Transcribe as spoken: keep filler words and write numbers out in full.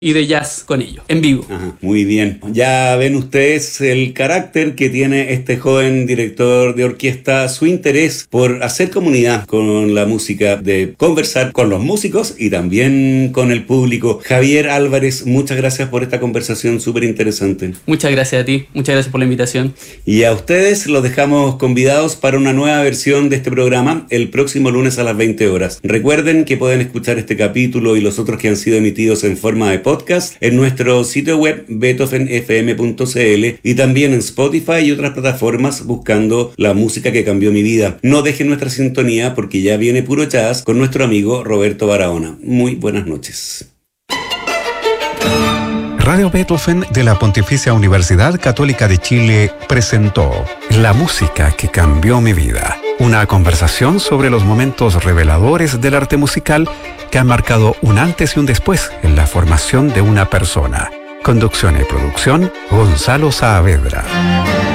y de jazz con ellos, en vivo. Ajá, muy bien. Ya ven ustedes el carácter que tiene este joven director de orquesta, su interés por hacer comunidad con la música, de conversar con los músicos y también con el público. Javier Álvarez, muchas gracias por esta conversación súper interesante. Muchas gracias a ti, muchas gracias por la invitación. Y a ustedes los dejamos convidados para una nueva versión de este programa el próximo lunes a las veinte horas. Recuerden que pueden escuchar este capítulo y los otros que han sido emitidos en forma de podcast en nuestro sitio web beethoven f m punto c l y también en Spotify y otras plataformas buscando la música que cambió mi vida. No dejen nuestra sintonía porque ya viene Puro Jazz con nuestro amigo Roberto Barahona. Muy buenas noches. Radio Beethoven de la Pontificia Universidad Católica de Chile presentó La música que cambió mi vida. Una conversación sobre los momentos reveladores del arte musical que han marcado un antes y un después en la formación de una persona. Conducción y producción, Gonzalo Saavedra.